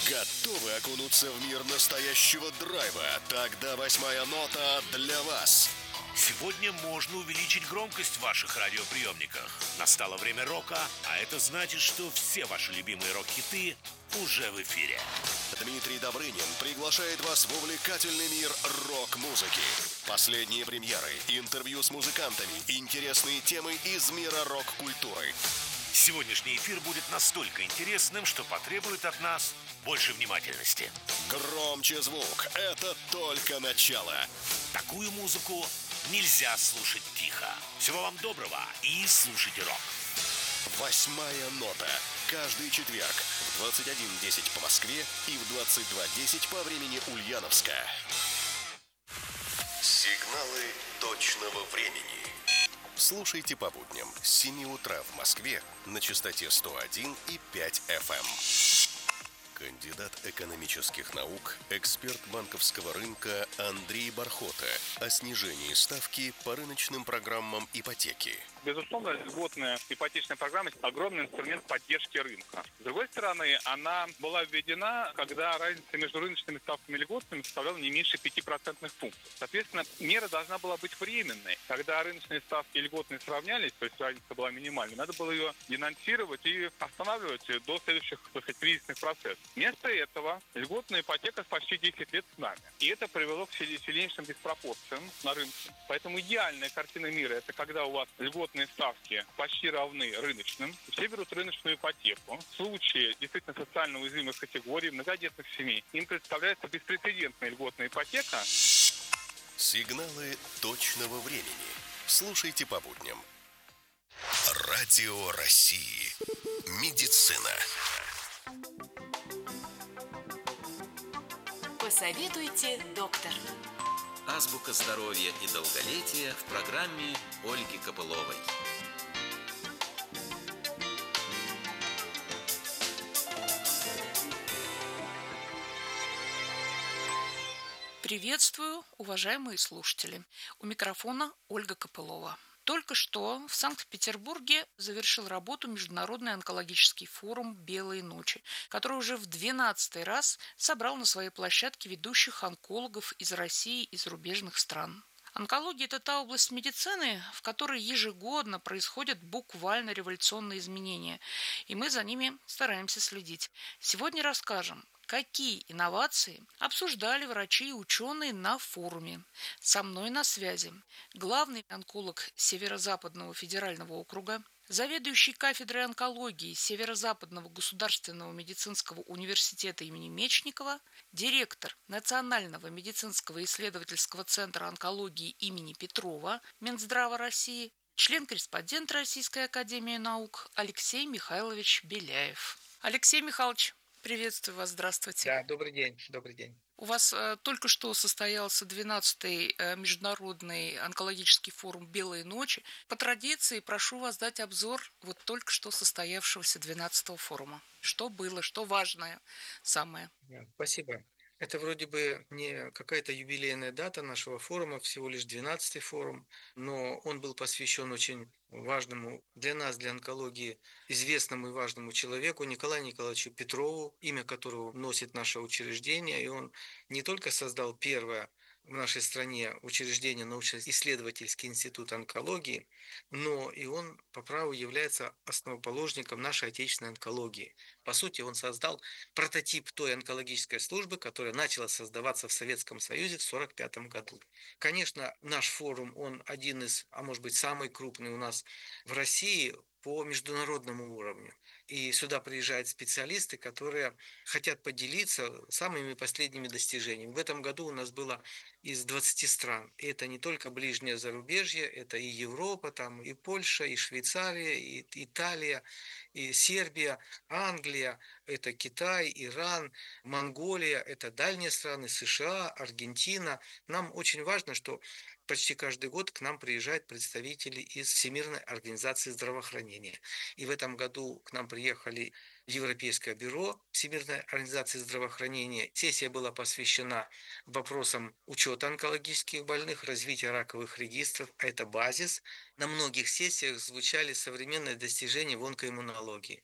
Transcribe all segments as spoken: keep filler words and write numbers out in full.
Готовы окунуться в мир настоящего драйва? Тогда восьмая нота для вас. Сегодня можно увеличить громкость в ваших радиоприемниках. Настало время рока, а это значит, что все ваши любимые рок-хиты уже в эфире. Дмитрий Добрынин приглашает вас в увлекательный мир рок-музыки. Последние премьеры, интервью с музыкантами, интересные темы из мира рок-культуры. Сегодняшний эфир будет настолько интересным, что потребует от нас больше внимательности. Громче звук, это только начало. Такую музыку нельзя слушать тихо. Всего вам доброго и слушайте рок. Восьмая нота. Каждый четверг в двадцать один десять по Москве и в двадцать два десять по времени Ульяновска. Сигналы точного времени. Слушайте по будням с семи утра в Москве на частоте сто один и пять эф эм. Кандидат экономических наук, эксперт банковского рынка Андрей Бархота о снижении ставки по рыночным программам ипотеки. Безусловно, льготная ипотечная программа – огромный инструмент поддержки рынка. С другой стороны, она была введена, когда разница между рыночными ставками и льготными составляла не меньше пяти процентных пунктов. Соответственно, мера должна была быть временной. Когда рыночные ставки и льготные сравнялись, то есть разница была минимальной, надо было ее денонсировать и останавливать до следующих, так сказать, кризисных процессов. Вместо этого льготная ипотека почти десять лет с нами. И это привело к сильнейшим диспропорциям на рынке. Поэтому идеальная картина мира – это когда у вас льготные ставки почти равны рыночным. Все берут рыночную ипотеку. В случае действительно социально уязвимых категорий, многодетных семей, им представляется беспрецедентная льготная ипотека. Сигналы точного времени. Слушайте по будням. Радио России. Медицина. Посоветуйте, доктор. Азбука здоровья и долголетия в программе Ольги Копыловой. Приветствую, уважаемые слушатели. У микрофона Ольга Копылова. Только что в Санкт-Петербурге завершил работу Международный онкологический форум «Белые ночи», который уже в двенадцатый раз собрал на своей площадке ведущих онкологов из России и зарубежных стран. Онкология – это та область медицины, в которой ежегодно происходят буквально революционные изменения, и мы за ними стараемся следить. Сегодня расскажем, какие инновации обсуждали врачи и ученые на форуме. Со мной на связи главный онколог Северо-Западного федерального округа, заведующий кафедрой онкологии Северо-Западного государственного медицинского университета имени Мечникова, директор Национального медицинского исследовательского центра онкологии имени Петрова Минздрава России, член-корреспондент Российской академии наук Алексей Михайлович Беляев. Алексей Михайлович, приветствую вас, здравствуйте. Да, добрый день, добрый день. У вас э, только что состоялся двенадцатый э, Международный онкологический форум «Белые ночи». По традиции прошу вас дать обзор вот только что состоявшегося двенадцатого форума. Что было, что важное самое? Спасибо. Это вроде бы не какая-то юбилейная дата нашего форума, всего лишь двенадцатый форум, но он был посвящен очень важному для нас, для онкологии, известному и важному человеку Николаю Николаевичу Петрову, имя которого носит наше учреждение, и он не только создал первое в нашей стране учреждение научно-исследовательский институт онкологии, но и он по праву является основоположником нашей отечественной онкологии. По сути, он создал прототип той онкологической службы, которая начала создаваться в Советском Союзе в сорок пятом году. Конечно, наш форум, он один из, а может быть самый крупный у нас в России по международному уровню. И сюда приезжают специалисты, которые хотят поделиться самыми последними достижениями. В этом году у нас было из двадцати стран. И это не только ближнее зарубежье, это и Европа, там, и Польша, и Швейцария, и Италия, и Сербия, Англия, это Китай, Иран, Монголия, это дальние страны, США, Аргентина. Нам очень важно, что почти каждый год к нам приезжают представители из Всемирной организации здравоохранения. И в этом году к нам приехали Европейское бюро Всемирной организации здравоохранения. Сессия была посвящена вопросам учета онкологических больных, развития раковых регистров, а это базис. На многих сессиях звучали современные достижения в онкоиммунологии.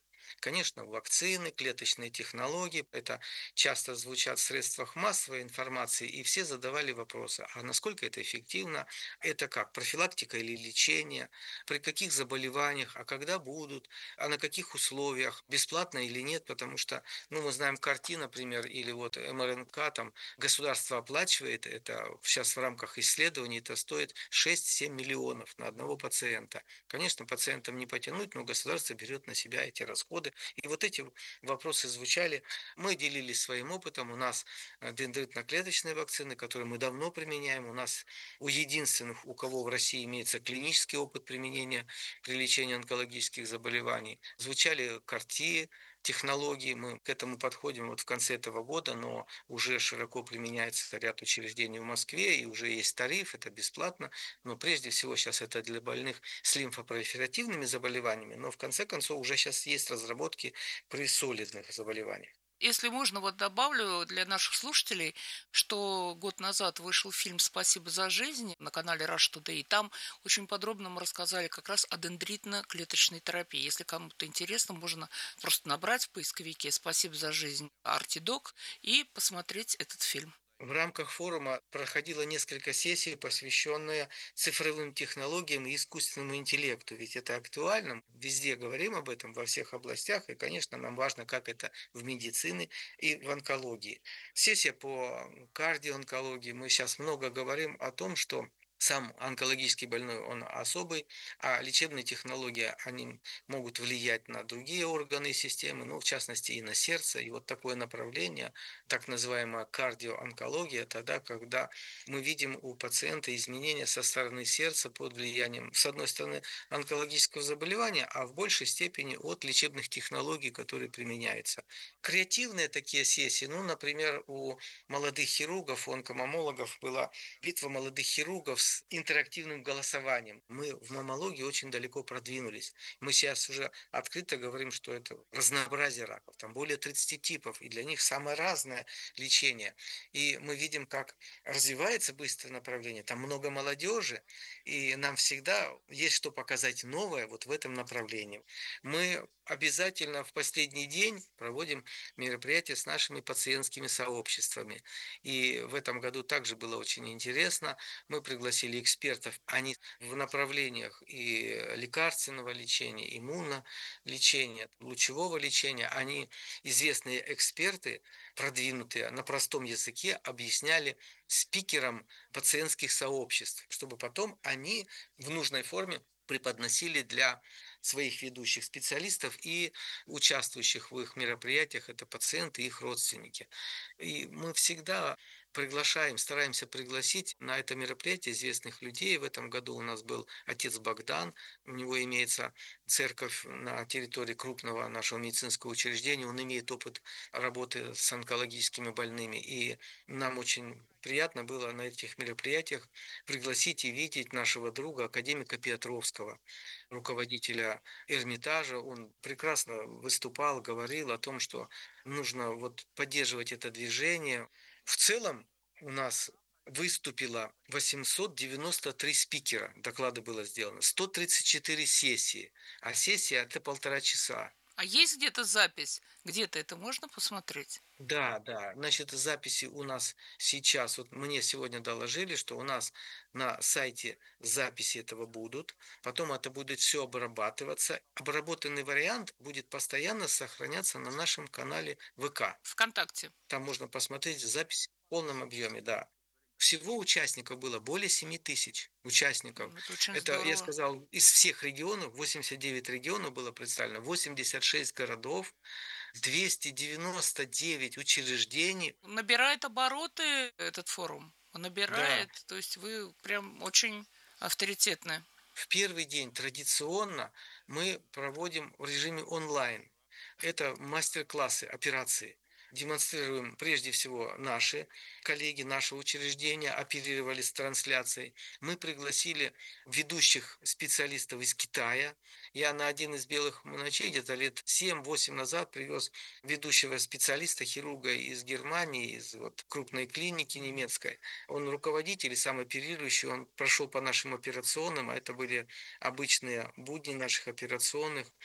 Конечно, вакцины, клеточные технологии, это часто звучат в средствах массовой информации, и все задавали вопросы, а насколько это эффективно, это как, профилактика или лечение, при каких заболеваниях, а когда будут, а на каких условиях, бесплатно или нет, потому что, ну, мы знаем КАР-Т, например, или вот эм эр эн ка, там, государство оплачивает, это сейчас в рамках исследований, это стоит шесть-семь миллионов на одного пациента. Конечно, пациентам не потянуть, но государство берет на себя эти расходы. И вот эти вопросы звучали. Мы делились своим опытом. У нас дендритно-клеточные вакцины, которые мы давно применяем. У нас у единственных, у кого в России имеется клинический опыт применения при лечении онкологических заболеваний. Звучали КАР-Т, технологии, мы к этому подходим вот в конце этого года, но уже широко применяется ряд учреждений в Москве, и уже есть тариф, это бесплатно, но прежде всего сейчас это для больных с лимфопролиферативными заболеваниями, но в конце концов уже сейчас есть разработки при солидных заболеваниях. Если можно, вот добавлю для наших слушателей, что год назад вышел фильм «Спасибо за жизнь» на канале Rush Today, и там очень подробно мы рассказали как раз о дендритно-клеточной терапии. Если кому-то интересно, можно просто набрать в поисковике «Спасибо за жизнь» Артидок и посмотреть этот фильм. В рамках форума проходило несколько сессий, посвященные цифровым технологиям и искусственному интеллекту. Ведь это актуально. Везде говорим об этом, во всех областях. И, конечно, нам важно, как это в медицине и в онкологии. Сессия по кардионкологии. Мы сейчас много говорим о том, что сам онкологический больной, он особый, а лечебные технологии, они могут влиять на другие органы и системы, ну, в частности, и на сердце. И вот такое направление, так называемая кардиоонкология, тогда, когда мы видим у пациента изменения со стороны сердца под влиянием, с одной стороны, онкологического заболевания, а в большей степени от лечебных технологий, которые применяются. Креативные такие сессии, ну, например, у молодых хирургов, у онкомаммологов была битва молодых хирургов с интерактивным голосованием. Мы в маммологии очень далеко продвинулись. Мы сейчас уже открыто говорим, что это разнообразие раков. Там более тридцати типов, и для них самое разное лечение. И мы видим, как развивается быстро направление. Там много молодежи, и нам всегда есть что показать новое вот в этом направлении. Мы обязательно в последний день проводим мероприятия с нашими пациентскими сообществами. И в этом году также было очень интересно. Мы пригласили экспертов, они в направлениях и лекарственного лечения, иммунолечения, лучевого лечения, они известные эксперты, продвинутые, на простом языке объясняли спикерам пациентских сообществ, чтобы потом они в нужной форме преподносили для своих ведущих специалистов и участвующих в их мероприятиях, это пациенты и их родственники. И мы всегда приглашаем, стараемся пригласить на это мероприятие известных людей. В этом году у нас был отец Богдан, у него имеется церковь на территории крупного нашего медицинского учреждения, он имеет опыт работы с онкологическими больными, и нам очень приятно было на этих мероприятиях пригласить и видеть нашего друга, академика Петровского, руководителя Эрмитажа. Он прекрасно выступал, говорил о том, что нужно вот поддерживать это движение. В целом у нас выступило восемьсот девяносто три спикера, доклады было сделано, сто тридцать четыре сессии, а сессия это полтора часа. А есть где-то запись? Где-то это можно посмотреть? Да, да. Значит, записи у нас сейчас, вот мне сегодня доложили, что у нас на сайте записи этого будут, потом это будет все обрабатываться. Обработанный вариант будет постоянно сохраняться на нашем канале ВК. ВКонтакте. Там можно посмотреть запись в полном объеме, да. Всего участников было более семи тысяч участников. Это очень Это, здорово. я сказал, из всех регионов, восемьдесят девять регионов было представлено, восемьдесят шесть городов, двести девяносто девять учреждений. Набирает обороты этот форум. Он набирает, Да. то есть вы прям очень авторитетны. В первый день традиционно мы проводим в режиме онлайн. Это мастер-классы, операции. Демонстрируем прежде всего наши коллеги, наши учреждения оперировали с трансляцией. Мы пригласили ведущих специалистов из Китая. Я на один из белых ночей где-то лет семь-восемь назад привез ведущего специалиста, хирурга из Германии, из вот крупной клиники немецкой. Он руководитель и сам оперирующий, он прошел по нашим операционным, а это были обычные будни наших операционных.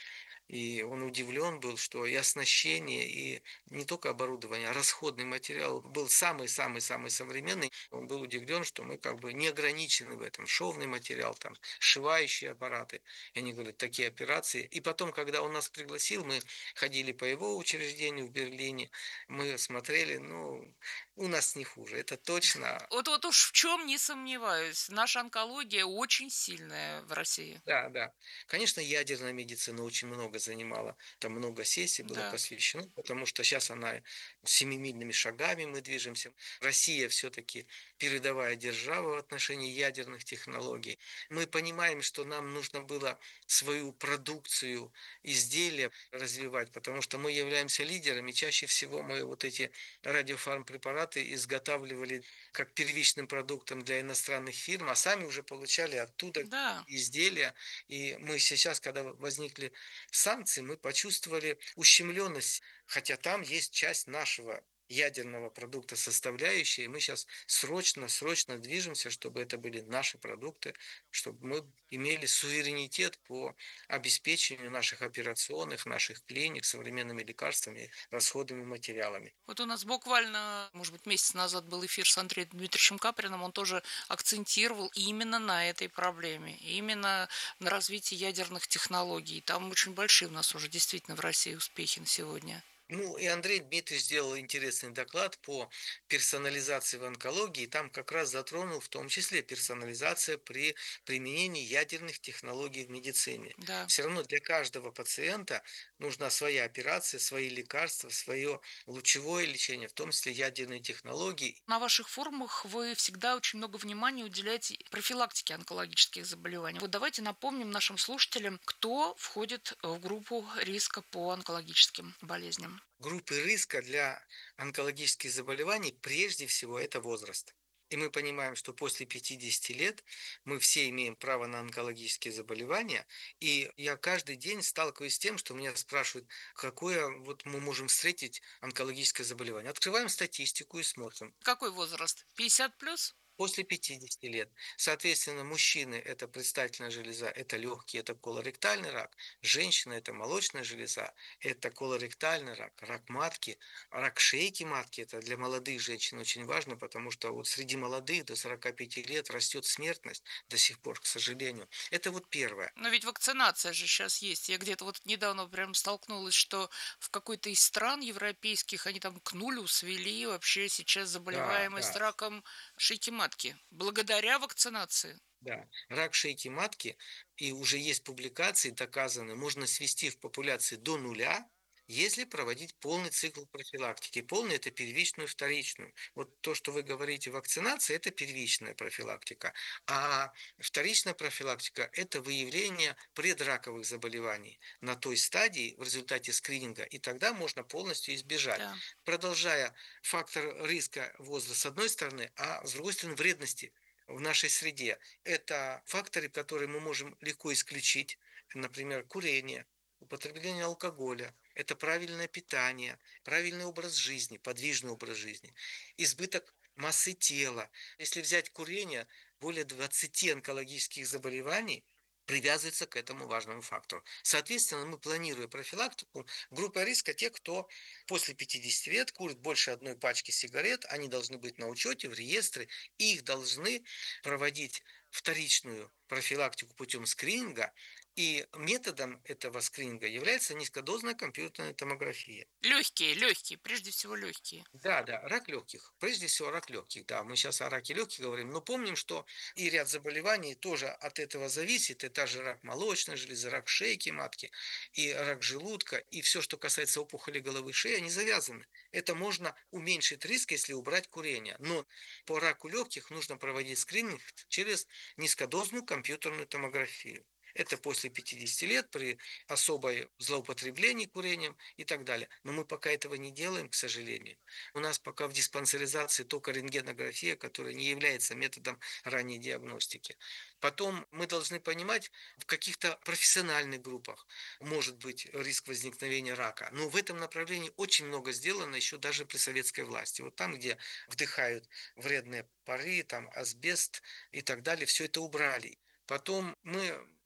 И он удивлен был, что и оснащение, и не только оборудование, а расходный материал был самый-самый-самый современный. Он был удивлен, что мы как бы не ограничены в этом. Шовный материал, там, сшивающие аппараты. И они говорят, такие операции. И потом, когда он нас пригласил, мы ходили по его учреждению в Берлине, мы смотрели, ну, у нас не хуже, это точно. Вот, вот уж в чем не сомневаюсь. Наша онкология очень сильная в России. Да, да. Конечно, ядерная медицина очень много занимала. Там много сессий было Да. посвящено, потому что сейчас она семимильными шагами мы движемся. Россия все-таки передовая держава в отношении ядерных технологий. Мы понимаем, что нам нужно было свою продукцию, изделия развивать, потому что мы являемся лидерами. Чаще всего мы вот эти радиофармпрепараты изготавливали как первичным продуктом для иностранных фирм, а сами уже получали оттуда Да. изделия. И мы сейчас, когда возникли санкции, мы почувствовали ущемленность, хотя там есть часть нашего ядерного продукта составляющая, и мы сейчас срочно, срочно движемся, чтобы это были наши продукты, чтобы мы имели суверенитет по обеспечению наших операционных, наших клиник современными лекарствами, расходными материалами. Вот у нас буквально, может быть, месяц назад был эфир с Андреем Дмитриевичем Каприным, он тоже акцентировал именно на этой проблеме, именно на развитии ядерных технологий. Там очень большие у нас уже действительно в России успехи на сегодня. Ну, и Андрей Дмитриевич сделал интересный доклад по персонализации в онкологии. Там как раз затронул в том числе персонализация при применении ядерных технологий в медицине. Да. Все равно для каждого пациента нужна своя операция, свои лекарства, свое лучевое лечение, в том числе ядерные технологии. На ваших форумах вы всегда очень много внимания уделяете профилактике онкологических заболеваний. Вот давайте напомним нашим слушателям, кто входит в группу риска по онкологическим болезням. Группы риска для онкологических заболеваний прежде всего это возраст. И мы понимаем, что после пятидесяти лет мы все имеем право на онкологические заболевания. И я каждый день сталкиваюсь с тем, что меня спрашивают, какое вот мы можем встретить онкологическое заболевание. Открываем статистику и смотрим. Какой возраст? пятьдесят плюс? После пятидесяти лет. Соответственно, мужчины – это предстательная железа, это легкий, это колоректальный рак. Женщина – это молочная железа, это колоректальный рак, рак матки, рак шейки матки. Это для молодых женщин очень важно, потому что вот среди молодых до сорока пяти лет растет смертность до сих пор, к сожалению. Это вот первое. Но ведь вакцинация же сейчас есть. Я где-то вот недавно прям столкнулась, что в какой-то из стран европейских они там к нулю свели вообще сейчас заболеваемость Да, да. раком шейки матки. Благодаря вакцинации. Да, рак шейки матки, и уже есть публикации доказаны, можно свести в популяции до нуля, если проводить полный цикл профилактики. Полный – это первичную, вторичную. Вот то, что вы говорите, вакцинация – это первичная профилактика. А вторичная профилактика – это выявление предраковых заболеваний на той стадии в результате скрининга. И тогда можно полностью избежать. Да. Продолжая фактор риска возраста с одной стороны, а с другой стороны вредности в нашей среде. Это факторы, которые мы можем легко исключить. Например, курение, употребление алкоголя, это правильное питание, правильный образ жизни, подвижный образ жизни, избыток массы тела. Если взять курение, более двадцати онкологических заболеваний привязывается к этому важному фактору. Соответственно, мы, планируя профилактику, группа риска те, кто после пятидесяти лет курит больше одной пачки сигарет, они должны быть на учете, в реестре, и их должны проводить вторичную профилактику путем скрининга, и методом этого скрининга является низкодозная компьютерная томография. Легкие, легкие, прежде всего легкие. Да, да, рак легких. Прежде всего рак легких. Да, мы сейчас о раке легких говорим, но помним, что и ряд заболеваний тоже от этого зависит. Это же рак молочной железы, рак шейки матки, и рак желудка, и все, что касается опухоли головы и шеи, они завязаны. Это можно уменьшить риск, если убрать курение. Но по раку легких нужно проводить скрининг через низкодозную компьютерную томографию. Это после пятидесяти лет при особой злоупотреблении курением и так далее. Но мы пока этого не делаем, к сожалению. У нас пока в диспансеризации только рентгенография, которая не является методом ранней диагностики. Потом мы должны понимать, в каких-то профессиональных группах может быть риск возникновения рака. Но в этом направлении очень много сделано еще даже при советской власти. Вот там, где вдыхают вредные пары, там асбест и так далее, все это убрали. Потом мы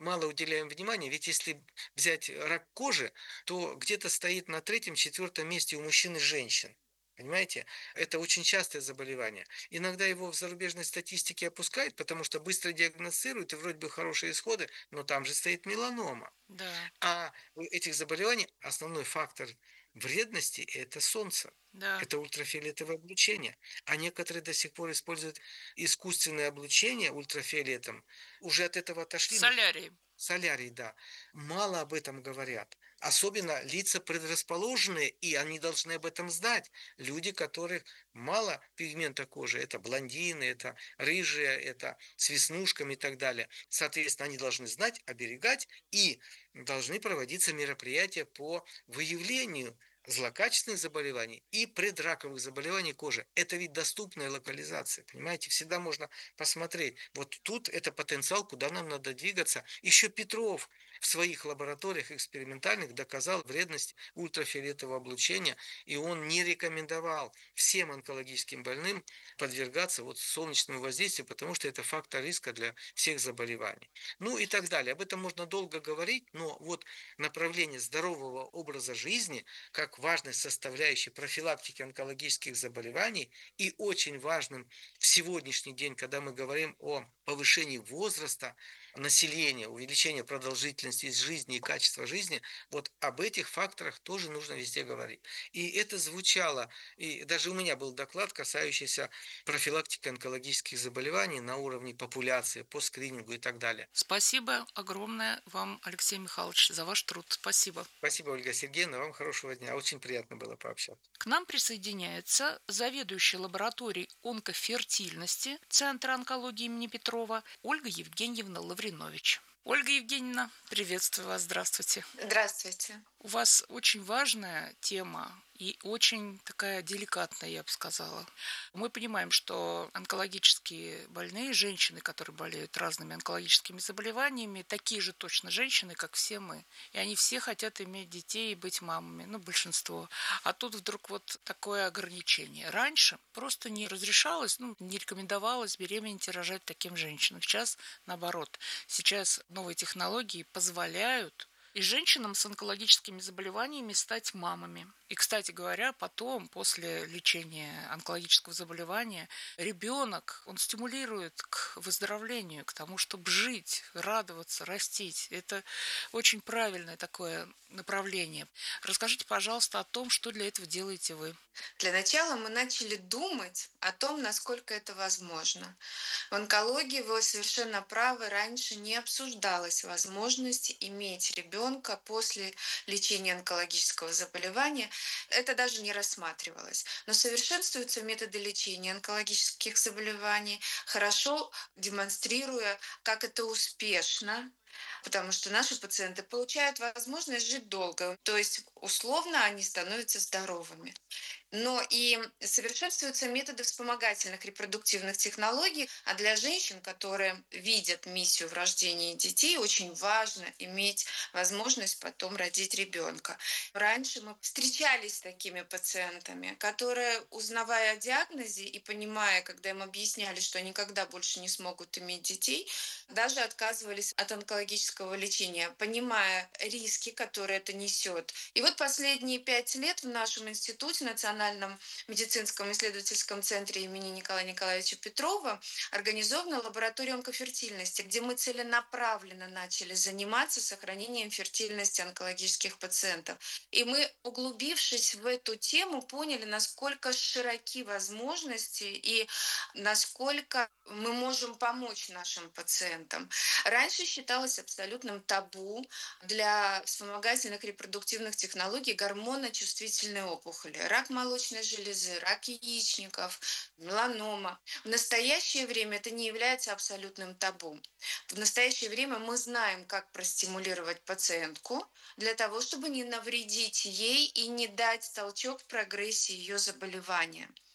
мало уделяем внимания, ведь если взять рак кожи, то где-то стоит на третьем-четвертом месте у мужчин и женщин. Понимаете? Это очень частое заболевание. Иногда его в зарубежной статистике опускают, потому что быстро диагностируют, и вроде бы хорошие исходы, но там же стоит меланома. Да, А у этих заболеваний основной фактор вредности – это солнце. да. Это ультрафиолетовое облучение. А некоторые до сих пор используют искусственное облучение ультрафиолетом. Уже от этого отошли, но Солярий. солярий, да. Мало об этом говорят. Особенно лица предрасположенные, и они должны об этом знать. Люди, которых мало пигмента кожи, это блондины, это рыжие, это с веснушками и так далее. Соответственно, они должны знать, оберегать, и должны проводиться мероприятия по выявлению злокачественных заболеваний и предраковых заболеваний кожи. Это ведь доступная локализация, понимаете? Всегда можно посмотреть. Вот тут это потенциал, куда нам надо двигаться. Еще Петров в своих лабораториях экспериментальных доказал вредность ультрафиолетового облучения, и он не рекомендовал всем онкологическим больным подвергаться вот солнечному воздействию, потому что это фактор риска для всех заболеваний. Ну и так далее. Об этом можно долго говорить, но вот направление здорового образа жизни, как важной составляющей профилактики онкологических заболеваний и очень важным в сегодняшний день, когда мы говорим о повышении возраста населения, увеличении продолжительности жизни и качества жизни, вот об этих факторах тоже нужно везде говорить. И это звучало, и даже у меня был доклад, касающийся профилактики онкологических заболеваний на уровне популяции, по скринингу и так далее. Спасибо огромное вам, Алексей Михайлович, за ваш труд. Спасибо. Спасибо, Ольга Сергеевна, вам хорошего дня. Очень приятно было пообщаться. К нам присоединяется заведующая лабораторией онкофертильности Центра онкологии имени Петрова Ольга Евгеньевна Лавринович. Ольга Евгеньевна, приветствую вас, здравствуйте. Здравствуйте. У вас очень важная тема и очень такая деликатная, я бы сказала. Мы понимаем, что онкологические больные, женщины, которые болеют разными онкологическими заболеваниями, такие же точно женщины, как все мы. И они все хотят иметь детей и быть мамами, ну, большинство. А тут вдруг вот такое ограничение. Раньше просто не разрешалось, ну, не рекомендовалось беременеть и рожать таким женщинам. Сейчас наоборот. Сейчас новые технологии позволяют и женщинам с онкологическими заболеваниями стать мамами. И, кстати говоря, потом, после лечения онкологического заболевания, ребенок, он стимулирует к выздоровлению, к тому, чтобы жить, радоваться, растить. Это очень правильное такое направление. Расскажите, пожалуйста, о том, что для этого делаете вы. Для начала мы начали думать о том, насколько это возможно. В онкологии, вы совершенно правы, раньше не обсуждалась возможность иметь ребенка после лечения онкологического заболевания. Это даже не рассматривалось. Но совершенствуются методы лечения онкологических заболеваний, хорошо демонстрируя, как это успешно, потому что наши пациенты получают возможность жить долго, то есть условно они становятся здоровыми. Но и совершенствуются методы вспомогательных репродуктивных технологий, а для женщин, которые видят миссию в рождении детей, очень важно иметь возможность потом родить ребенка. Раньше мы встречались с такими пациентами, которые, узнавая о диагнозе и понимая, когда им объясняли, что никогда больше не смогут иметь детей, даже отказывались от онкологического лечения, понимая риски, которые это несет. И вот последние пять лет в нашем институте, Национальном медицинском исследовательском центре имени Николая Николаевича Петрова, организована лаборатория онкофертильности, где мы целенаправленно начали заниматься сохранением фертильности онкологических пациентов. И мы, углубившись в эту тему, поняли, насколько широки возможности и насколько мы можем помочь нашим пациентам. Раньше считалось абсолютным табу для вспомогательных репродуктивных технологий гормоночувствительные опухоли. Рак молочной железы, рак яичников, меланома. В настоящее время это не является абсолютным табу. В настоящее время мы знаем, как простимулировать пациентку для того, чтобы не навредить ей и не дать толчок в прогрессии ее заболевания.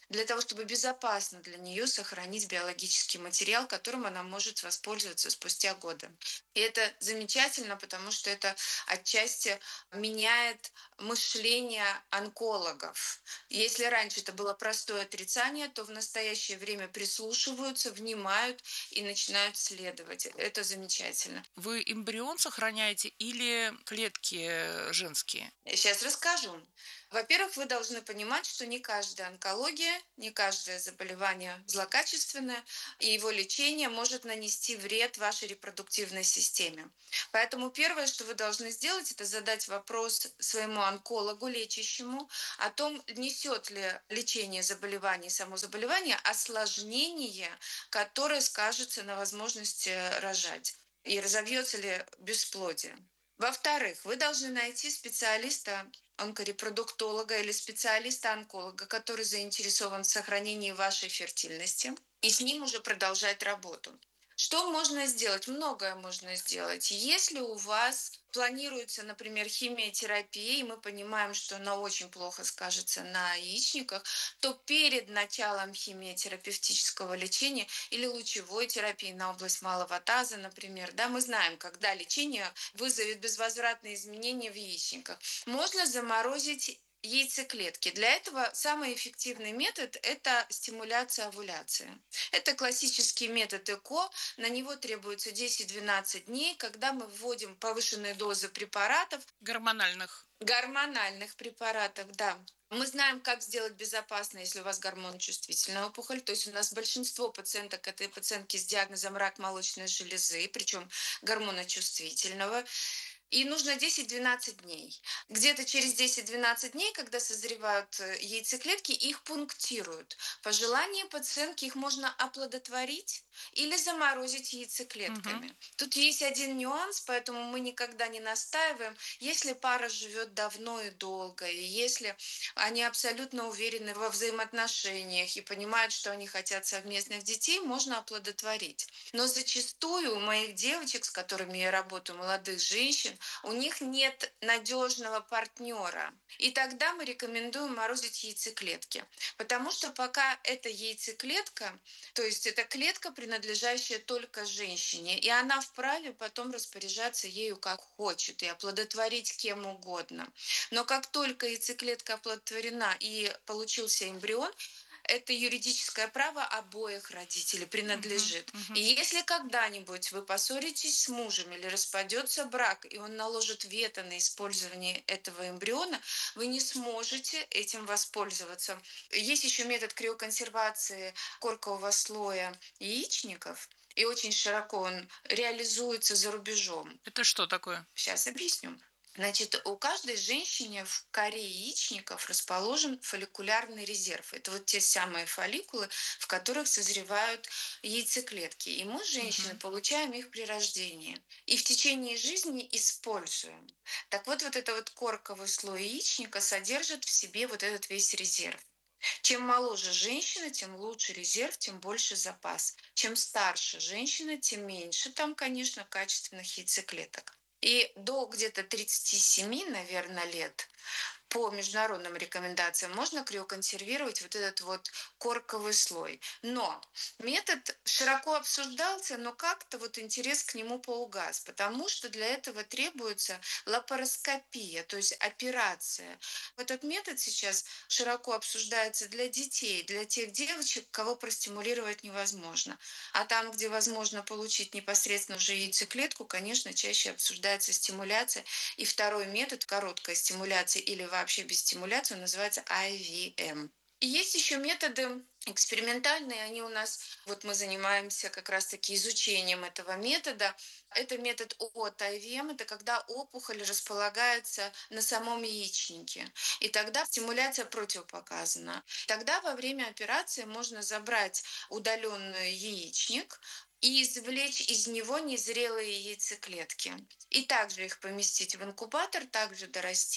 для того, чтобы безопасно для нее сохранить биологический материал, которым она может воспользоваться спустя годы. И это замечательно, потому что это отчасти меняет мышление онкологов. Если раньше это было простое отрицание, то в настоящее время прислушиваются, внимают и начинают следовать. Это замечательно. Вы эмбрион сохраняете или клетки э, женские? Сейчас расскажу. Во-первых, вы должны понимать, что не каждая онкология, не каждое заболевание злокачественное, и его лечение может нанести вред вашей репродуктивной системе. Поэтому первое, что вы должны сделать, это задать вопрос своему онкологу, лечащему, о том, несет ли лечение заболеваний, само заболевание, осложнение, которое скажется на возможности рожать, и разовьется ли бесплодие. Во-вторых, вы должны найти специалиста, онкорепродуктолога или специалиста-онколога, который заинтересован в сохранении вашей фертильности, и с ним уже продолжать работу. Что можно сделать? Многое можно сделать. Если у вас планируется, например, химиотерапия, и мы понимаем, что она очень плохо скажется на яичниках, то перед началом химиотерапевтического лечения или лучевой терапии на область малого таза, например, да, мы знаем, когда лечение вызовет безвозвратные изменения в яичниках, можно заморозить яйцеклетки. Для этого самый эффективный метод – это стимуляция овуляции. Это классический метод ЭКО. На него требуется десять-двенадцать дней, когда мы вводим повышенные дозы препаратов. Гормональных. Гормональных препаратов, да. Мы знаем, как сделать безопасно, если у вас гормоночувствительная опухоль. То есть у нас большинство пациенток – это пациентки с диагнозом рак молочной железы, причем гормоночувствительного. И нужно десять-двенадцать дней. Где-то через десять-двенадцать дней, когда созревают яйцеклетки, их пунктируют. По желанию пациентки их можно оплодотворить или заморозить яйцеклетками. Мгм. Тут есть один нюанс, поэтому мы никогда не настаиваем. Если пара живет давно и долго, и если они абсолютно уверены во взаимоотношениях и понимают, что они хотят совместных детей, можно оплодотворить. Но зачастую у моих девочек, с которыми я работаю, молодых женщин, у них нет надежного партнера. И тогда мы рекомендуем морозить яйцеклетки. Потому что пока эта яйцеклетка, то есть это клетка, принадлежащая только женщине, и она вправе потом распоряжаться ею как хочет и оплодотворить кем угодно. Но как только яйцеклетка оплодотворена и получился эмбрион, это юридическое право обоих родителей принадлежит. Мгм, мгм. И если когда-нибудь вы поссоритесь с мужем или распадется брак, и он наложит вето на использование этого эмбриона, вы не сможете этим воспользоваться. Есть еще метод криоконсервации коркового слоя яичников, и очень широко он реализуется за рубежом. Это что такое? Сейчас объясню. Значит, у каждой женщины в коре яичников расположен фолликулярный резерв. Это вот те самые фолликулы, в которых созревают яйцеклетки. И мы, женщины, Мгм. получаем их при рождении. И в течение жизни используем. Так вот, вот это вот корковый слой яичника содержит в себе вот этот весь резерв. Чем моложе женщина, тем лучше резерв, тем больше запас. Чем старше женщина, тем меньше там, конечно, качественных яйцеклеток. И до где-то тридцати семи, наверное, лет по международным рекомендациям можно криоконсервировать вот этот вот корковый слой. Но метод широко обсуждался, но как-то вот интерес к нему поугас, потому что для этого требуется лапароскопия, то есть операция. Этот метод сейчас широко обсуждается для детей, для тех девочек, кого простимулировать невозможно. А там, где возможно получить непосредственно уже яйцеклетку, конечно, чаще обсуждается стимуляция. И второй метод, короткая стимуляция или вообще без стимуляции, он называется ай ви эм. И есть еще методы экспериментальные, они у нас, вот мы занимаемся как раз-таки изучением этого метода. Это метод от ай ви эм, это когда опухоль располагается на самом яичнике. И тогда стимуляция противопоказана. Тогда во время операции можно забрать удаленный яичник и извлечь из него незрелые яйцеклетки. И также их поместить в инкубатор, также дорастить.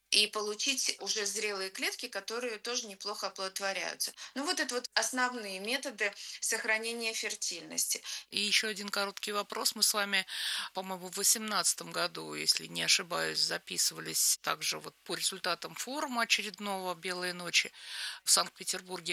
и получить уже зрелые клетки, которые тоже неплохо оплодотворяются. Ну вот это вот основные методы сохранения фертильности. И еще один короткий вопрос. Мы с вами, по-моему, в восемнадцатом году, если не ошибаюсь, записывались также вот по результатам форума очередного «Белые ночи» в Санкт-Петербурге.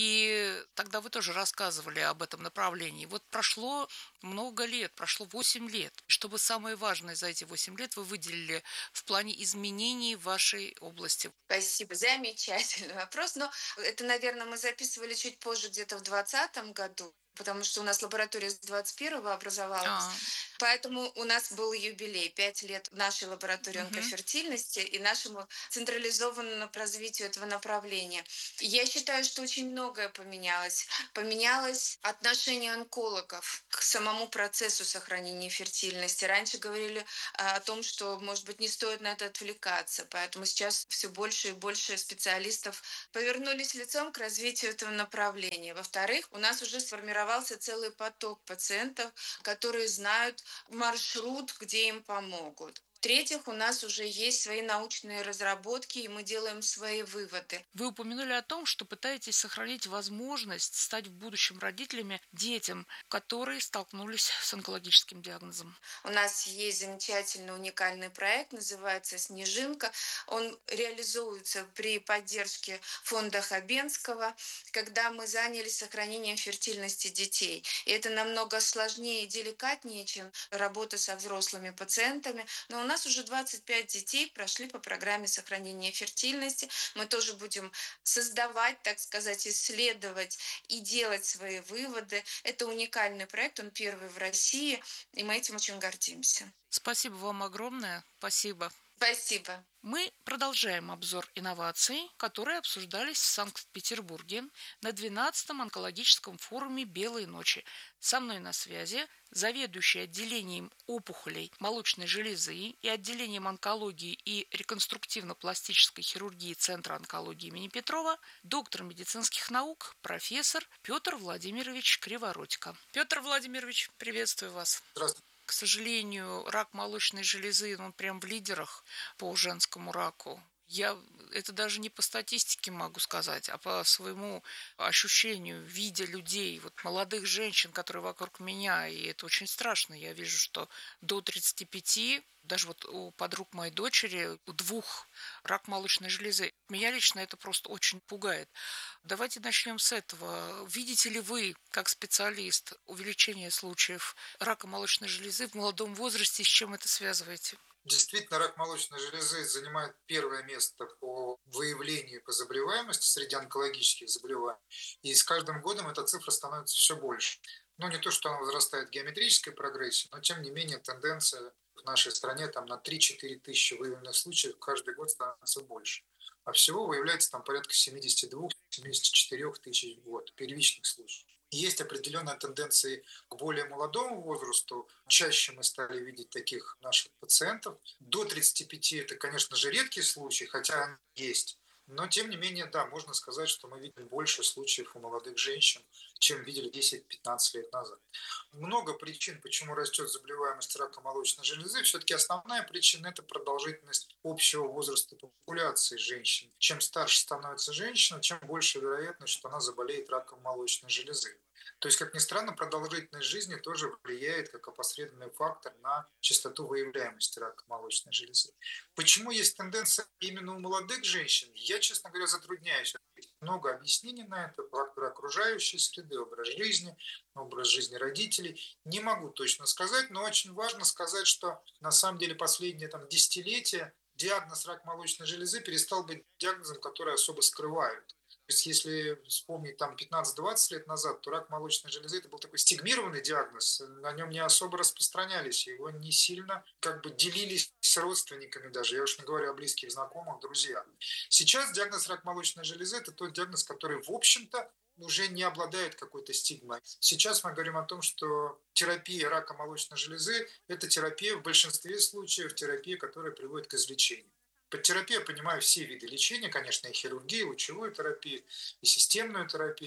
И тогда вы тоже рассказывали об этом направлении. Вот прошло много лет, прошло восемь лет. Что бы самое важное за эти восемь лет вы выделили в плане изменений в вашей области? Спасибо, замечательный вопрос. Но это, наверное, мы записывали чуть позже, где-то в двадцатом году, потому что у нас лаборатория с двадцать первого образовалась. А, Поэтому у нас был юбилей, пять лет нашей лаборатории мгм. онкофертильности и нашему централизованному развитию этого направления. Я считаю, что очень многое поменялось. Поменялось отношение онкологов к самому процессу сохранения фертильности. Раньше говорили а, о том, что, может быть, не стоит на это отвлекаться, поэтому сейчас все больше и больше специалистов повернулись лицом к развитию этого направления. Во-вторых, у нас уже сформировался целый поток пациентов, которые знают маршрут, где им помогут. В-третьих, у нас уже есть свои научные разработки, и мы делаем свои выводы. Вы упомянули о том, что пытаетесь сохранить возможность стать в будущем родителями детям, которые столкнулись с онкологическим диагнозом. У нас есть замечательный уникальный проект, называется «Снежинка». Он реализуется при поддержке фонда Хабенского, когда мы занялись сохранением фертильности детей. И это намного сложнее и деликатнее, чем работа со взрослыми пациентами. Но у нас уже двадцать пять детей прошли по программе сохранения фертильности. Мы тоже будем создавать, так сказать, исследовать и делать свои выводы. Это уникальный проект, он первый в России, и мы этим очень гордимся. Спасибо вам огромное. Спасибо. Спасибо. Мы продолжаем обзор инноваций, которые обсуждались в Санкт-Петербурге на двенадцатом онкологическом форуме «Белые ночи». Со мной на связи заведующий отделением опухолей молочной железы и отделением онкологии и реконструктивно-пластической хирургии Центра онкологии имени Петрова, доктор медицинских наук, профессор Петр Владимирович Кривородько. Петр Владимирович, приветствую вас. Здравствуйте. К сожалению, рак молочной железы, он прям в лидерах по женскому раку. Я это даже не по статистике могу сказать, а по своему ощущению, видя людей, вот молодых женщин, которые вокруг меня, и это очень страшно. Я вижу, что до тридцати пяти, даже вот у подруг моей дочери, у двух рак молочной железы. Меня лично это просто очень пугает. Давайте начнем с этого. Видите ли вы, как специалист, увеличение случаев рака молочной железы в молодом возрасте, с чем это связываете? Действительно, рак молочной железы занимает первое место по выявлению и по заболеваемости среди онкологических заболеваний. И с каждым годом эта цифра становится все больше. Ну, не то, что она возрастает в геометрической прогрессии, но тем не менее тенденция в нашей стране там, на три-четыре тысячи выявленных случаев каждый год становится больше. А всего выявляется там порядка семьдесят два - семьдесят четыре тысячи в год первичных случаев. Есть определенные тенденции к более молодому возрасту. Чаще мы стали видеть таких наших пациентов. До тридцати пяти это, конечно же, редкие случаи, хотя они есть. Но, тем не менее, да, можно сказать, что мы видим больше случаев у молодых женщин, чем видели десять-пятнадцать лет назад. Много причин, почему растет заболеваемость рака молочной железы. Все-таки основная причина – это продолжительность общего возраста популяции женщин. Чем старше становится женщина, тем больше вероятность, что она заболеет раком молочной железы. То есть, как ни странно, продолжительность жизни тоже влияет как опосредованный фактор на частоту выявляемости рака молочной железы. Почему есть тенденция именно у молодых женщин? Я, честно говоря, затрудняюсь ответить. Много объяснений на это, факторы окружающей среды, образ жизни, образ жизни родителей. Не могу точно сказать, но очень важно сказать, что на самом деле последние там, десятилетия диагноз рак молочной железы перестал быть диагнозом, который особо скрывают. То есть, если вспомнить там пятнадцать-двадцать лет назад, то рак молочной железы это был такой стигмированный диагноз, на нем не особо распространялись, его не сильно как бы делились с родственниками даже, я уж не говорю о близких знакомых, друзьях. Сейчас диагноз рак молочной железы это тот диагноз, который в общем-то уже не обладает какой-то стигмой. Сейчас мы говорим о том, что терапия рака молочной железы – это терапия в большинстве случаев, терапия, которая приводит к излечению. Под терапией я понимаю все виды лечения, конечно, и хирургию, и лучевую терапию, и системную терапию.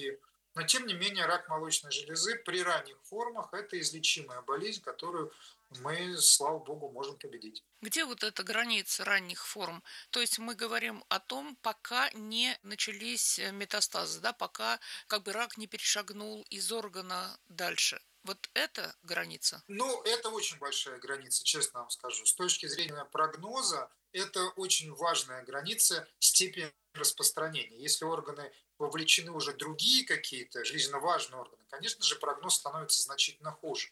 Но, тем не менее, рак молочной железы при ранних формах – это излечимая болезнь, которую мы, слава богу, можем победить. Где вот эта граница ранних форм? То есть мы говорим о том, пока не начались метастазы, да, пока как бы рак не перешагнул из органа дальше. Вот это граница? Ну, это очень большая граница, честно вам скажу. С точки зрения прогноза, это очень важная граница степени распространения. Если органы вовлечены уже другие какие-то жизненно важные органы, конечно же, прогноз становится значительно хуже.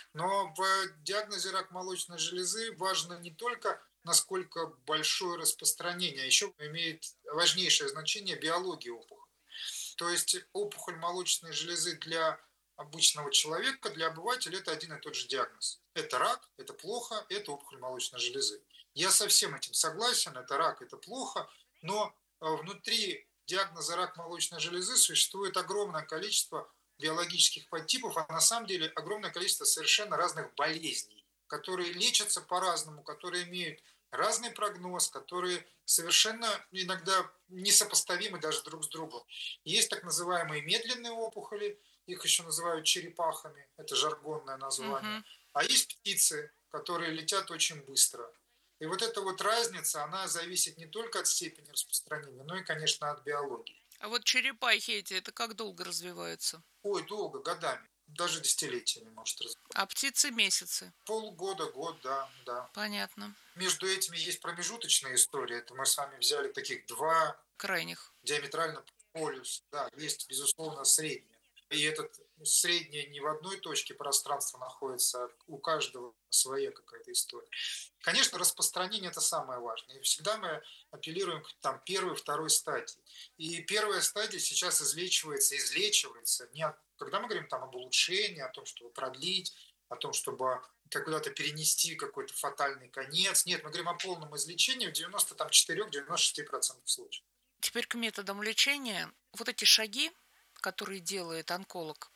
Но в диагнозе рак молочной железы важно не только насколько большое распространение, а еще имеет важнейшее значение биология опухоли. То есть опухоль молочной железы для обычного человека, для обывателя это один и тот же диагноз. Это рак, это плохо, это опухоль молочной железы. Я со всем этим согласен, это рак, это плохо, но внутри диагноза рак молочной железы существует огромное количество биологических подтипов, а на самом деле огромное количество совершенно разных болезней, которые лечатся по-разному, которые имеют разный прогноз, которые совершенно иногда несопоставимы даже друг с другом. Есть так называемые медленные опухоли, их еще называют черепахами, это жаргонное название, угу. А есть птицы, которые летят очень быстро. И вот эта вот разница, она зависит не только от степени распространения, но и, конечно, от биологии. А вот черепахи эти, это как долго развиваются? Ой, долго, годами. Даже десятилетиями может развиваться. А птицы месяцы? Полгода, год, да, да. Понятно. Между этими есть промежуточные истории. Это мы с вами взяли таких два... Крайних. Диаметрально полюс. Да, есть, безусловно, средние. И этот среднее не в одной точке пространства находится, а у каждого своя какая-то история. Конечно, распространение – это самое важное. И всегда мы апеллируем к там, первой, второй стадии. И первая стадия сейчас излечивается, излечивается. Не от, когда мы говорим там, об улучшении, о том, чтобы продлить, о том, чтобы куда-то перенести какой-то фатальный конец. Нет, мы говорим о полном излечении в девяносто четыре - девяносто шесть процентов случаев. Теперь к методам лечения. Вот эти шаги, которые делает онколог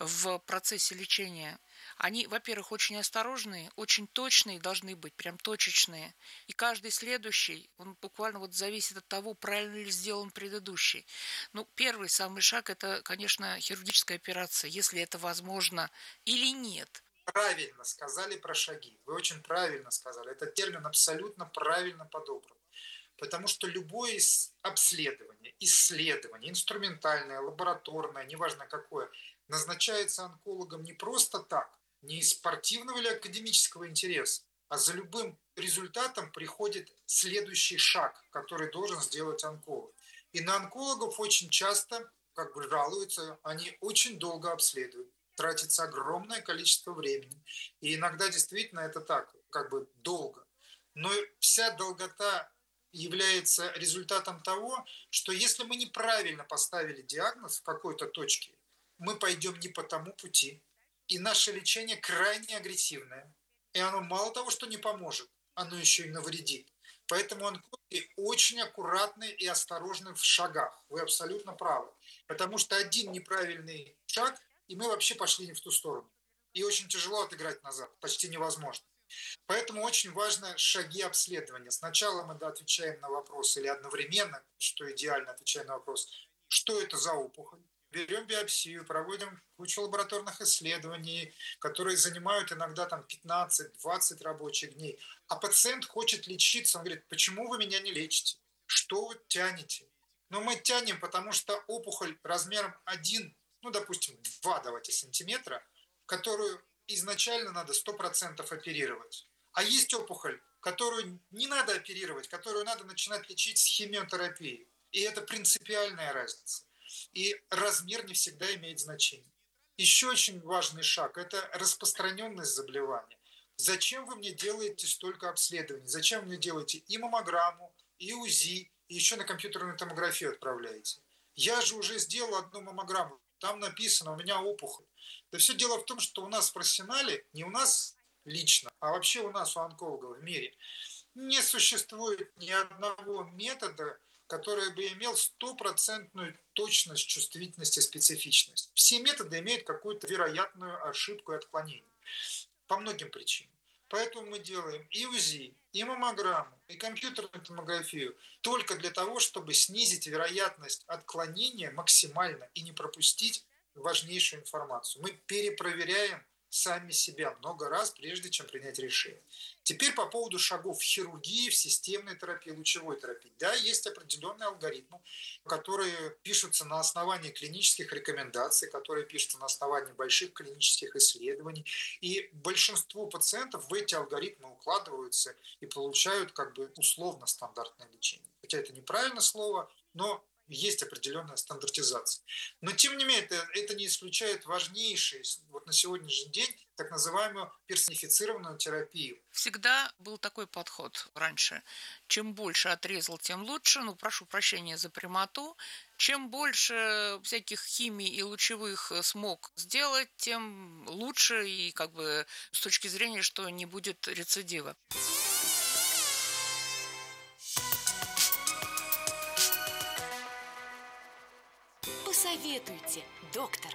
в процессе лечения, они, во-первых, очень осторожные, очень точные должны быть, прям точечные. И каждый следующий, он буквально вот зависит от того, правильно ли сделан предыдущий. Ну, первый самый шаг – это, конечно, хирургическая операция, если это возможно или нет. Правильно сказали про шаги. Вы очень правильно сказали. Этот термин абсолютно правильно подобран. Потому что любое обследование, исследование, инструментальное, лабораторное, неважно какое, назначается онкологом не просто так, не из спортивного или академического интереса, а за любым результатом приходит следующий шаг, который должен сделать онколог. И на онкологов очень часто, как бы жалуются, они очень долго обследуют, тратится огромное количество времени. И иногда действительно это так, как бы долго. Но вся долгота является результатом того, что если мы неправильно поставили диагноз в какой-то точке, мы пойдем не по тому пути. И наше лечение крайне агрессивное. И оно мало того, что не поможет, оно еще и навредит. Поэтому онкологи очень аккуратны и осторожны в шагах. Вы абсолютно правы. Потому что один неправильный шаг, и мы вообще пошли не в ту сторону. И очень тяжело отыграть назад, почти невозможно. Поэтому очень важно шаги обследования. Сначала мы да, отвечаем на вопрос или одновременно, что идеально отвечаем на вопрос, что это за опухоль. Берем биопсию, проводим кучу лабораторных исследований, которые занимают иногда там пятнадцать-двадцать рабочих дней. А пациент хочет лечиться, он говорит, почему вы меня не лечите? Что вы тянете? Ну мы тянем, потому что опухоль размером один, ну допустим два давайте сантиметра, которую изначально надо сто процентов оперировать. А есть опухоль, которую не надо оперировать, которую надо начинать лечить с химиотерапией. И это принципиальная разница. И размер не всегда имеет значение. Еще очень важный шаг – это распространенность заболевания. Зачем вы мне делаете столько обследований? Зачем вы мне делаете и маммограмму, и УЗИ, и еще на компьютерную томографию отправляете? Я же уже сделал одну маммограмму, там написано, у меня опухоль. Да все дело в том, что у нас в профессионале, не у нас лично, а вообще у нас, у онкологов в мире, не существует ни одного метода, который бы имел стопроцентную точность, чувствительность и специфичность. Все методы имеют какую-то вероятную ошибку и отклонение. По многим причинам. Поэтому мы делаем и УЗИ, и маммограмму, и компьютерную томографию только для того, чтобы снизить вероятность отклонения максимально и не пропустить важнейшую информацию. Мы перепроверяем сами себя много раз, прежде чем принять решение. Теперь по поводу шагов в хирургии, в системной терапии, лучевой терапии. Да, есть определенные алгоритмы, которые пишутся на основании клинических рекомендаций, которые пишутся на основании больших клинических исследований. И большинство пациентов в эти алгоритмы укладываются и получают как бы условно стандартное лечение. Хотя это неправильное слово, но есть определенная стандартизация. Но, тем не менее, это, это не исключает важнейшей вот на сегодняшний день так называемую персонифицированную терапию. Всегда был такой подход раньше. Чем больше отрезал, тем лучше. Ну, прошу прощения за прямоту. Чем больше всяких химий и лучевых смог сделать, тем лучше и как бы с точки зрения, что не будет рецидива. Посоветуйте, доктор.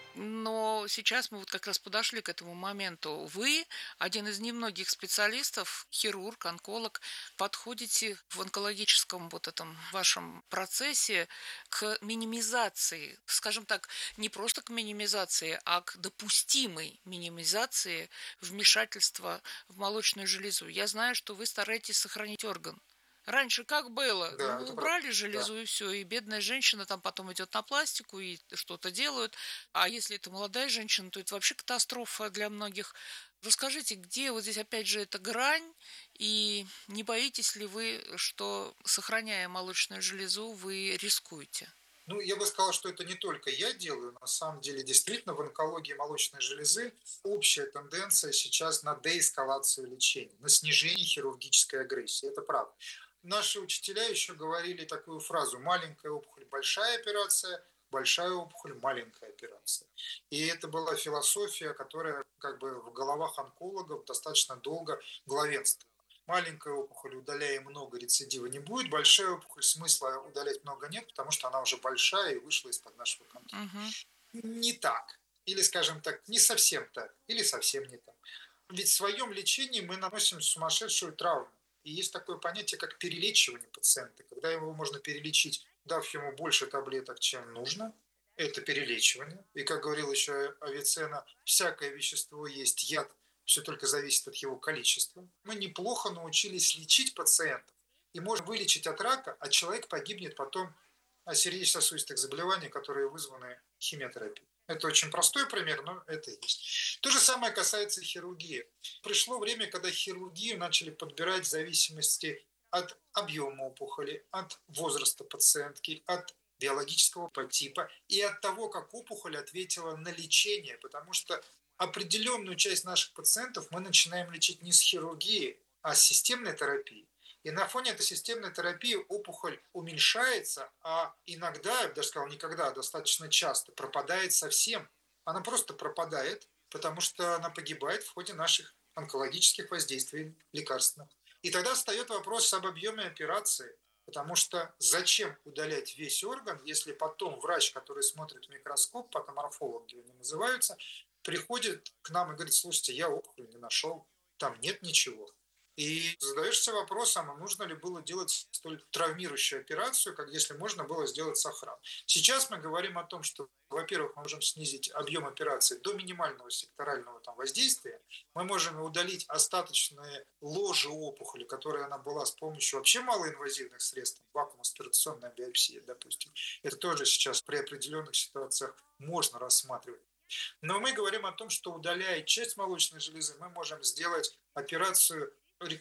Но сейчас мы вот как раз подошли к этому моменту. Вы, один из немногих специалистов, хирург, онколог, подходите в онкологическом вот этом вашем процессе к минимизации, скажем так, не просто к минимизации, а к допустимой минимизации вмешательства в молочную железу. Я знаю, что вы стараетесь сохранить орган. Раньше как было? Да, Ну, это убрали правда. железу Да. и все, и бедная женщина там потом идет на пластику и что-то делают. А если это молодая женщина, то это вообще катастрофа для многих. Расскажите, где вот здесь опять же эта грань, и не боитесь ли вы, что, сохраняя молочную железу, вы рискуете? Ну, я бы сказал, что это не только я делаю. На самом деле, действительно, в онкологии молочной железы общая тенденция сейчас на деэскалацию лечения, на снижение хирургической агрессии. Это правда. Наши учителя еще говорили такую фразу: маленькая опухоль – большая операция, большая опухоль – маленькая операция. И это была философия, которая как бы в головах онкологов достаточно долго главенствовала. Маленькая опухоль удаляем много, рецидива не будет. Большая опухоль смысла удалять много нет, потому что она уже большая и вышла из-под нашего контроля. Угу. Не так. Или, скажем так, не совсем так. Или совсем не так. Ведь в своем лечении мы наносим сумасшедшую травму. И есть такое понятие, как перелечивание пациента. Когда его можно перелечить, дав ему больше таблеток, чем нужно, это перелечивание. И, как говорил еще Авиценна, всякое вещество есть яд, все только зависит от его количества. Мы неплохо научились лечить пациентов. И можем вылечить от рака, а человек погибнет потом от сердечно-сосудистых заболеваний, которые вызваны химиотерапией. Это очень простой пример, но это есть. То же самое касается хирургии. Пришло время, когда хирургию начали подбирать в зависимости от объема опухоли, от возраста пациентки, от биологического подтипа и от того, как опухоль ответила на лечение, потому что определенную часть наших пациентов мы начинаем лечить не с хирургии, а с системной терапией. И на фоне этой системной терапии опухоль уменьшается, а иногда, я бы даже сказал, никогда, а достаточно часто пропадает совсем. Она просто пропадает, потому что она погибает в ходе наших онкологических воздействий лекарственных. И тогда встает вопрос об объеме операции, потому что зачем удалять весь орган, если потом врач, который смотрит в микроскоп, патоморфологи они называются, приходит к нам и говорит: слушайте, я опухоль не нашел, там нет ничего. И задаешься вопросом, а нужно ли было делать столь травмирующую операцию, как если можно было сделать сохран. Сейчас мы говорим о том, что, во-первых, мы можем снизить объем операции до минимального секторального там, воздействия, мы можем удалить остаточные ложи опухоли, которая она была с помощью вообще малоинвазивных средств, вакуумаспирационная биопсия, допустим. Это тоже сейчас при определенных ситуациях можно рассматривать. Но мы говорим о том, что удаляя часть молочной железы, мы можем сделать операцию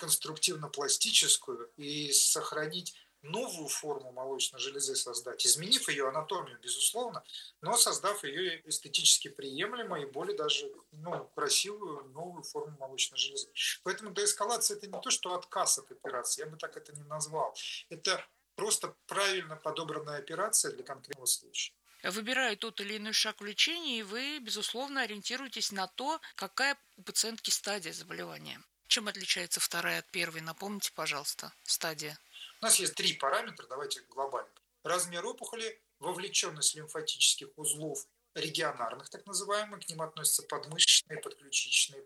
реконструктивно-пластическую и сохранить новую форму молочной железы, создать, изменив ее анатомию, безусловно, но создав ее эстетически приемлемой и более даже ну, красивую новую форму молочной железы. Поэтому деэскалация – это не то, что отказ от операции, я бы так это не назвал. Это просто правильно подобранная операция для конкретного случая. Выбирая тот или иной шаг в лечении, вы, безусловно, ориентируетесь на то, какая у пациентки стадия заболевания. Чем отличается вторая от первой? Напомните, пожалуйста, стадия. У нас есть три параметра, давайте глобально. Размер опухоли, вовлеченность лимфатических узлов регионарных, так называемых, к ним относятся подмышечные, подключичные,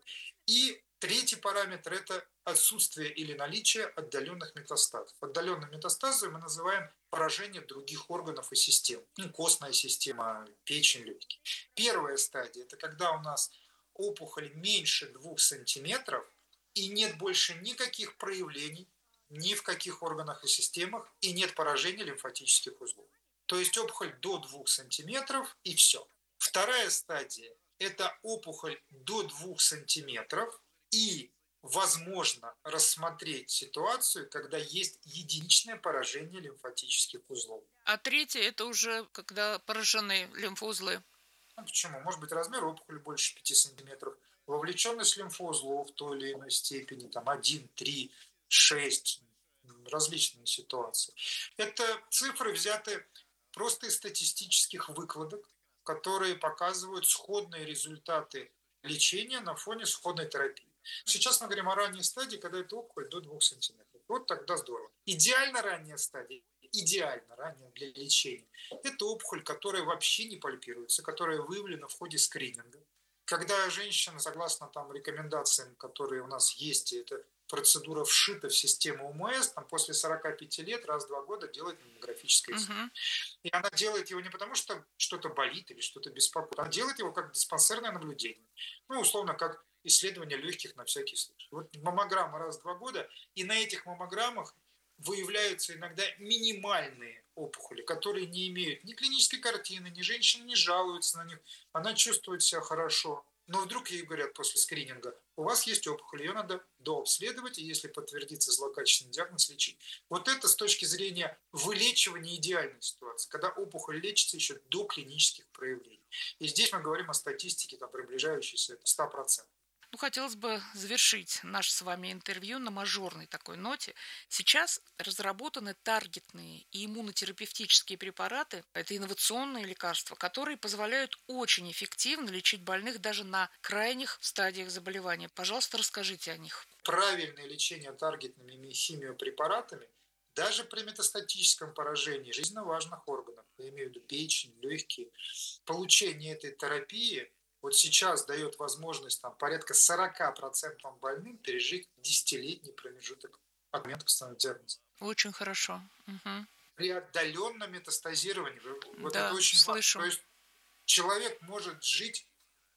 И третий параметр – это отсутствие или наличие отдаленных метастазов. Отдаленные метастазы мы называем поражение других органов и систем. Ну, костная система, печень, легкие. Первая стадия – это когда у нас опухоль меньше двух сантиметров и нет больше никаких проявлений ни в каких органах и системах, и нет поражения лимфатических узлов. То есть опухоль до двух сантиметров и все. Вторая стадия – это опухоль до двух сантиметров и возможно рассмотреть ситуацию, когда есть единичное поражение лимфатических узлов. А третье – это уже когда поражены лимфоузлы. Ну, почему? Может быть, размер опухоли больше пяти сантиметров, вовлеченность лимфоузлов в той или иной степени, там один, три, шесть, различные ситуации. Это цифры взяты просто из статистических выкладок, которые показывают сходные результаты лечения на фоне сходной терапии. Сейчас мы говорим о ранней стадии, когда это опухоль до двух сантиметров. Вот тогда здорово. Идеально ранняя стадия, идеально ранняя для лечения, это опухоль, которая вообще не пальпируется, которая выявлена в ходе скрининга. Когда женщина, согласно там, рекомендациям, которые у нас есть, это процедура вшита в систему ОМС, там, после сорока пяти лет раз в два года делает маммографическое исследование. Uh-huh. И она делает его не потому, что что-то болит или что-то беспокоит, она делает его как диспансерное наблюдение. Ну, условно, как исследование легких на всякий случай. Вот маммограмма раз в два года, и на этих маммограммах выявляются иногда минимальные опухоли, которые не имеют ни клинической картины, ни женщина не жалуется на них, она чувствует себя хорошо. Но вдруг ей говорят после скрининга, у вас есть опухоль, ее надо дообследовать, и если подтвердится злокачественный диагноз, лечить. Вот это с точки зрения вылечивания идеальной ситуации, когда опухоль лечится еще до клинических проявлений. И здесь мы говорим о статистике, там, приближающейся к ста процентам. Ну, хотелось бы завершить наше с вами интервью на мажорной такой ноте. Сейчас разработаны таргетные и иммунотерапевтические препараты. Это инновационные лекарства, которые позволяют очень эффективно лечить больных даже на крайних стадиях заболевания. Пожалуйста, расскажите о них. Правильное лечение таргетными химиопрепаратами даже при метастатическом поражении жизненно важных органов, я имею в виду печень, легкие, получение этой терапии вот сейчас дает возможность там, порядка сорок процентов больным пережить десятилетний промежуток от момента постановления диагноза. Очень хорошо. Угу. При отдаленном метастазировании, вот да, это очень слышу. важно. То есть человек может жить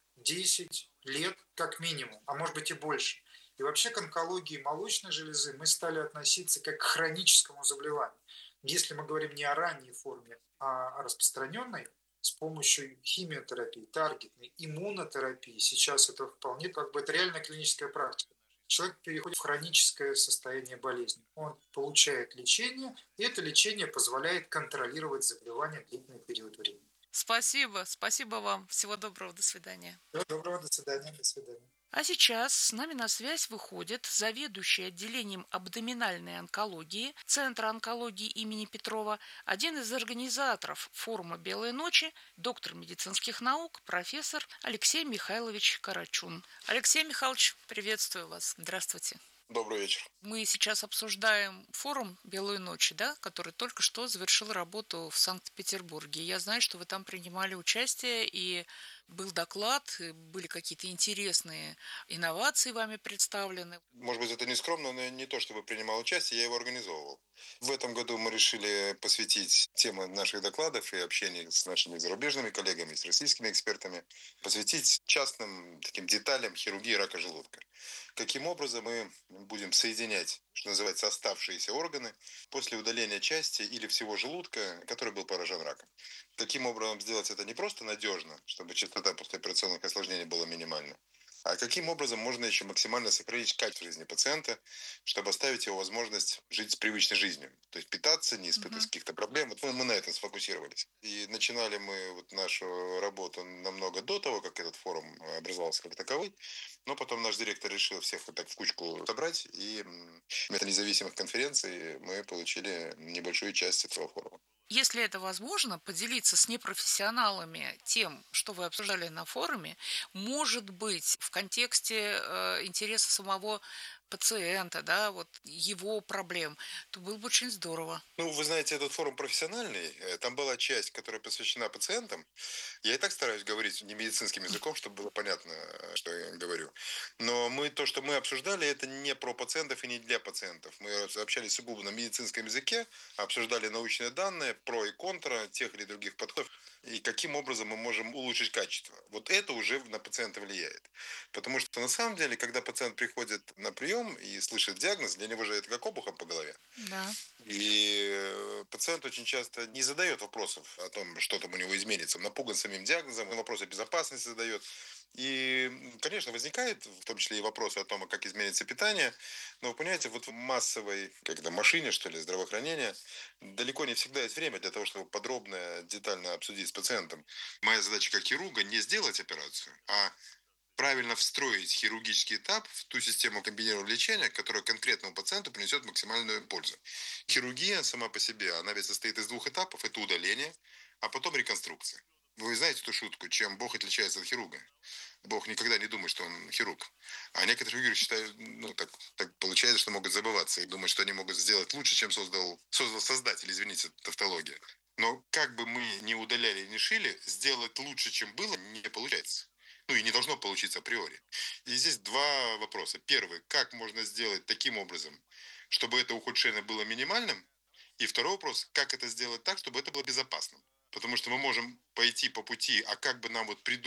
десять лет как минимум, а может быть и больше. И вообще к онкологии молочной железы мы стали относиться как к хроническому заболеванию. Если мы говорим не о ранней форме, а о распространенной, с помощью химиотерапии, таргетной, иммунотерапии. Сейчас это вполне как бы это реальная клиническая практика. Человек переходит в хроническое состояние болезни. Он получает лечение, и это лечение позволяет контролировать заболевание длительный период времени. Спасибо, спасибо вам. Всего доброго, до свидания. Всего доброго, до свидания, до свидания. А сейчас с нами на связь выходит заведующий отделением абдоминальной онкологии Центра онкологии имени Петрова, один из организаторов форума «Белые ночи», доктор медицинских наук, профессор Алексей Михайлович Карачун. Алексей Михайлович, приветствую вас. Здравствуйте. Добрый вечер. Мы сейчас обсуждаем форум «Белые ночи», да, который только что завершил работу в Санкт-Петербурге. Я знаю, что вы там принимали участие, и был доклад, и были какие-то интересные инновации вами представлены. Может быть, это не скромно, но не то, чтобы принимал участие, я его организовывал. В этом году мы решили посвятить тему наших докладов и общения с нашими зарубежными коллегами, с российскими экспертами, посвятить частным таким деталям хирургии рака желудка. Каким образом мы будем соединять, что называется, оставшиеся органы после удаления части или всего желудка, который был поражен раком. Каким образом сделать это не просто надежно, чтобы частота послеоперационных осложнений была минимальна, а каким образом можно еще максимально сохранить качество жизни пациента, чтобы оставить его возможность жить с привычной жизнью, то есть питаться, не испытывать mm-hmm. каких-то проблем. Вот мы, мы на этом сфокусировались. И начинали мы вот нашу работу намного до того, как этот форум образовался как таковой, но потом наш директор решил всех вот так в кучку собрать, и вместо независимых конференций мы получили небольшую часть этого форума. Если это возможно, поделиться с непрофессионалами тем, что вы обсуждали на форуме, может быть, в контексте э, интереса самого пациента, да, вот его проблем, то было бы очень здорово. Ну, вы знаете, этот форум профессиональный. Э, Там была часть, которая посвящена пациентам. Я и так стараюсь говорить не медицинским языком, чтобы было понятно, э, что я говорю. Но мы, то, что мы обсуждали, это не про пациентов и не для пациентов. Мы общались сугубо на медицинском языке, обсуждали научные данные, про и контра тех или других подходов, и каким образом мы можем улучшить качество. Вот это уже на пациента влияет. Потому что на самом деле, когда пациент приходит на прием и слышит диагноз, для него же это как обухом по голове. Да. И э, пациент очень часто не задает вопросов о том, что там у него изменится. Он напуган самим диагнозом, он вопросы безопасности задает. И, м, конечно, возникает в том числе и вопросы о том, а как изменится питание. Но вы понимаете, вот в массовой как-то машине, что ли, здравоохранения, далеко не всегда есть время для того, чтобы подробно, детально обсудить с пациентом. Моя задача как хирурга не сделать операцию, а правильно встроить хирургический этап в ту систему комбинированного лечения, которая конкретному пациенту принесет максимальную пользу. Хирургия сама по себе, она ведь состоит из двух этапов. Это удаление, а потом реконструкция. Вы знаете эту шутку, чем Бог отличается от хирурга? Бог никогда не думает, что он хирург. А некоторые хирурги считают, ну, так, так получается, что могут забываться и думать, что они могут сделать лучше, чем создал, создал Создатель, извините, тавтология. Но как бы мы ни удаляли, ни шили, сделать лучше, чем было, не получается. Ну и не должно получиться априори. И здесь два вопроса. Первый, как можно сделать таким образом, чтобы это ухудшение было минимальным? И второй вопрос, как это сделать так, чтобы это было безопасным? Потому что мы можем пойти по пути, а как бы нам вот придумать